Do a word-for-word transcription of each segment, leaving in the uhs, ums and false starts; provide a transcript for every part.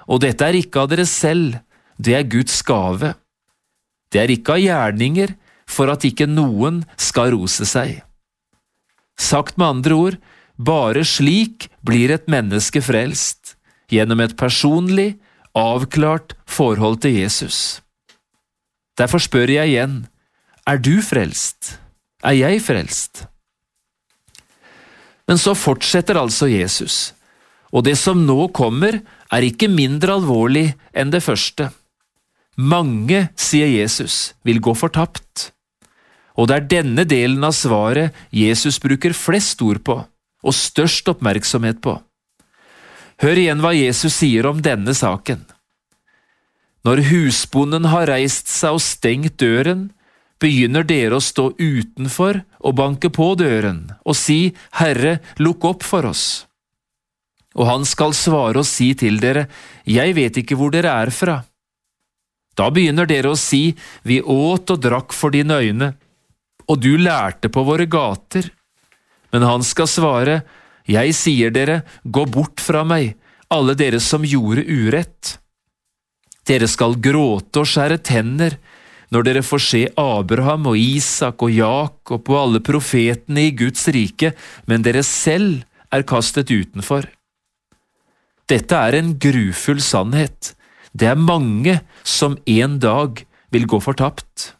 og dette er ikke av dere selv, det er Guds gave. Det er ikke av gjerninger, for at ikke noen skal rose seg. Sagt med andre ord, bare slik blir et menneske frelst, gjennom et personlig, avklart forhold til Jesus. Derfor spør jeg igjen, er du frelst? Er jeg frelst? Men så fortsetter altså Jesus, og det som nå kommer er ikke mindre alvorlig enn det første. Mange, sier Jesus, vil gå fortapt. Og det er denne delen av svaret Jesus bruker flest ord på, og størst oppmerksomhet på. Hør igjen hva Jesus sier om denne saken. Når husbonden har reist seg og stengt døren, begynner dere å stå utenfor og banke på døren, og si, Herre, lukk opp for oss. Og han skal svare og si til dere, jeg vet ikke hvor dere er fra. Da begynner dere å si, vi åt og drakk for dine øyne, og du lærte på våre gater. Men han skal svare, jeg sier dere, gå bort fra meg, alle dere som gjorde urett. Dere skal gråte og skjære tenner, når dere får se Abraham og Isak og Jakob og alle profetene i Guds rike, men dere selv er kastet utenfor. Dette er en grufull sannhet. Det er mange som en dag vil gå fortapt.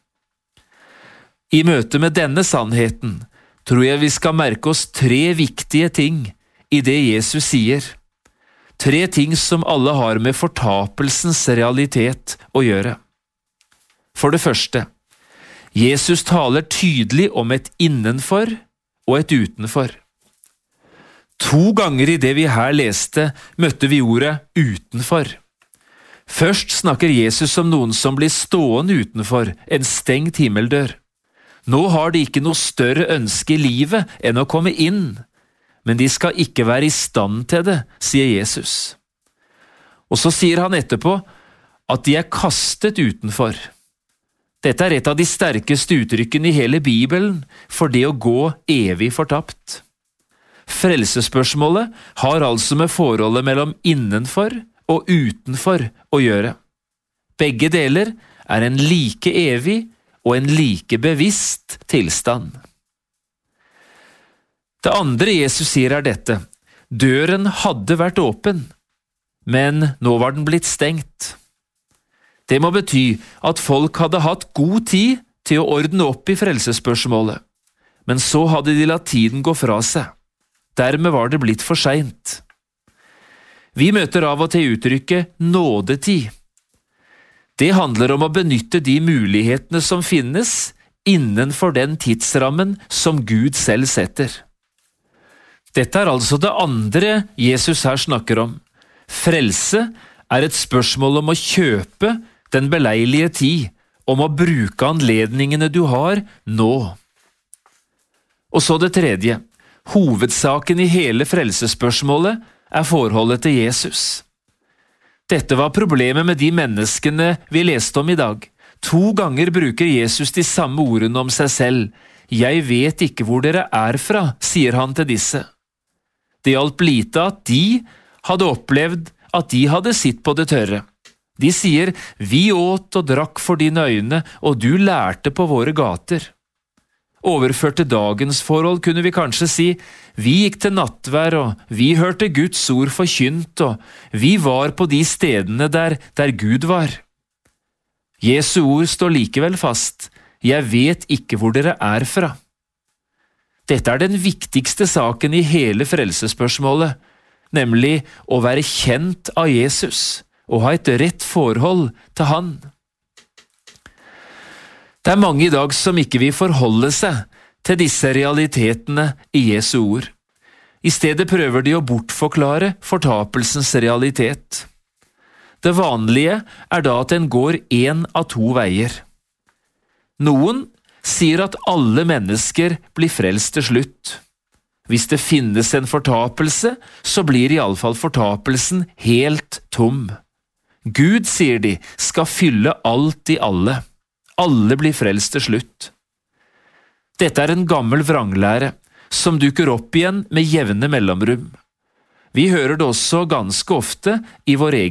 I møte med denne sannheten tror jeg vi skal merke oss tre viktige ting i det Jesus sier. Tre ting som alle har med fortapelsens realitet å gjøre. For det første, Jesus taler tydelig om et innenfor og et utenfor. To ganger i det vi her leste, møtte vi ordet utenfor. Først snakker Jesus om noen som blir stående utenfor en stengt himmeldør. Nå har de ikke noe større ønske i livet enn å komme inn, men de skal ikke være i stand til det, sier Jesus. Og så sier han etterpå at de er kastet utenfor. Dette er et av de sterkeste uttrykkene i hele Bibelen for det å gå evig fortapt. Frelsesspørsmålet har altså med forholdet mellom innenfor og utenfor å gjøre. Begge deler er en like evig og en like bevisst tilstand. Det andre Jesus sier er dette, døren hadde vært åpen, men nå var den blitt stengt. Det må bety at folk hadde hatt god tid til å ordne opp i frelsesspørsmålet, men så hadde de latt tiden gå fra seg. Dermed var det blitt for sent. Vi møter av og til uttrykket nådetid. Det handler om å benytte de mulighetene som finnes innenfor den tidsrammen som Gud selv setter. Dette er altså det andre Jesus her snakker om. Frelse er et spørsmål om å kjøpe den beleilige tid, om å bruke anledningene du har nå. Og så det tredje. Hovedsaken i hele frelsesspørsmålet er forholdet til Jesus. Dette var problemet med de menneskene vi leste om i dag. To ganger bruker Jesus de samme ordene om seg selv. Jeg vet ikke hvor dere er fra, sier han til disse. Det hjalp lite at de hadde opplevd at de hadde sitt på det tørre. De sier, vi åt og drakk for dine øyne, og du lærte på våre gater. Overført til dagens forhold kunne vi kanskje si, vi gikk til nattvær, og vi hørte Guds ord forkynt, og vi var på de stedene der, der Gud var. Jesu ord står likevel fast, jeg vet ikke hvor dere er fra. Dette er den viktigste saken i hele frelsesspørsmålet, nemlig å være kjent av Jesus, og ha et rett forhold til han. Det er mange i dag som ikke vil forholde seg til disse realitetene i Jesu ord. I stedet prøver de å bortforklare fortapelsens realitet. Det vanlige er da at en går en av to veier. Noen sier at alle mennesker blir frelst til slutt. Hvis det finnes en fortapelse, så blir i alle fall fortapelsen helt tom. Gud, sier de, skal fylle alt i alle. Alle blir frelst til slutt. Dette er en gammel vranglære, som dukker opp igjen med jevne mellomrom. Vi hører det også ganske ofte i vår egen